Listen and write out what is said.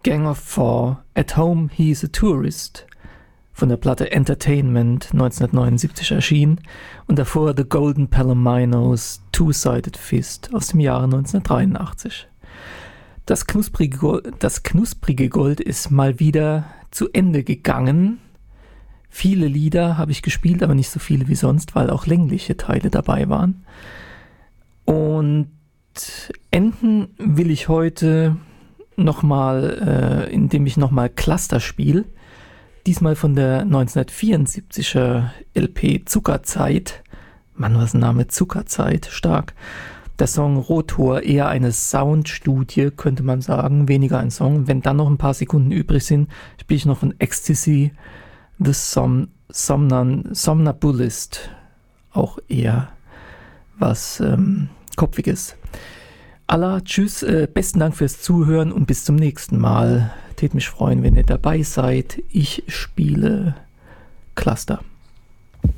Gang of Four, At Home He's a Tourist, von der Platte Entertainment 1979 erschienen, und davor The Golden Palominos, Two-Sided Fist aus dem Jahre 1983. Das knusprige Gold ist mal wieder zu Ende gegangen. Viele Lieder habe ich gespielt, aber nicht so viele wie sonst, weil auch längliche Teile dabei waren. Und enden will ich heute nochmal, indem ich nochmal Cluster spiele. Diesmal von der 1974er LP Zuckerzeit. Mann, was ein Name, Zuckerzeit, stark. Der Song Rotor, eher eine Soundstudie, könnte man sagen, weniger ein Song. Wenn dann noch ein paar Sekunden übrig sind, spiele ich noch von Ecstasy, The Somnambulist. Auch eher was Kopfiges. Allah, tschüss, besten Dank fürs Zuhören und bis zum nächsten Mal. Tät mich freuen, wenn ihr dabei seid. Ich spiele Cluster.